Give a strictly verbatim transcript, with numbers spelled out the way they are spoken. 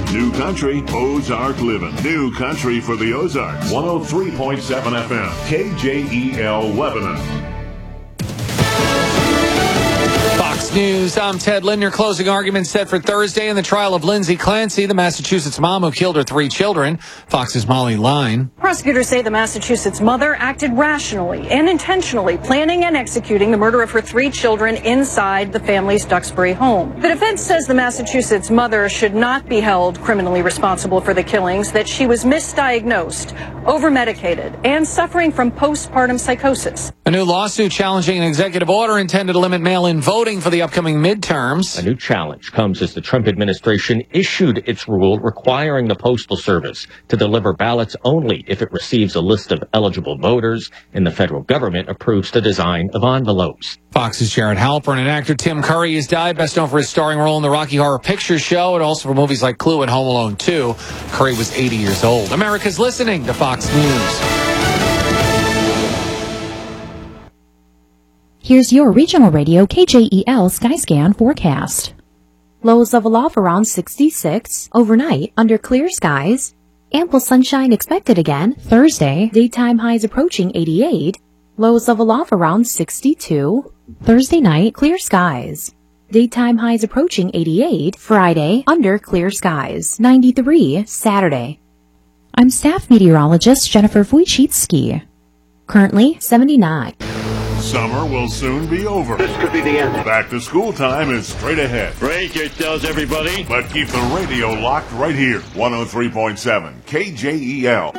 New Country, Ozark Living. New Country for the Ozarks. one oh three point seven F M. K J E L Lebanon. Fox News, I'm Ted Linder. Closing arguments set for Thursday in the trial of Lindsay Clancy, the Massachusetts mom who killed her three children. Fox's Molly Line. Prosecutors say the Massachusetts mother acted rationally and intentionally, planning and executing the murder of her three children inside the family's Duxbury home. The defense says the Massachusetts mother should not be held criminally responsible for the killings, that she was misdiagnosed, over-medicated, and suffering from postpartum psychosis. A new lawsuit challenging an executive order intended to limit mail-in voting for the upcoming midterms. A new challenge comes as the Trump administration issued its rule requiring the Postal Service to deliver ballots only if it receives a list of eligible voters and the federal government approves the design of envelopes. Fox's Jared Halpern and actor Tim Curry has died, best known for his starring role in the Rocky Horror Picture Show and also for movies like Clue and Home Alone two. Curry was eighty years old. America's listening to Fox News. Here's your regional radio K J E L Skyscan forecast. Lows level off around sixty-six. Overnight, under clear skies. Ample sunshine expected again. Thursday, daytime highs approaching eighty-eight. Lows level off around sixty-two. Thursday night, clear skies. Daytime highs approaching eighty-eight. Friday, under clear skies. ninety-three. Saturday. I'm staff meteorologist Jennifer Wojcicki. Currently seventy-nine. Summer will soon be over. This could be the end. Back to school time is straight ahead. Break yourselves, everybody. But keep the radio locked right here. one oh three point seven K J E L.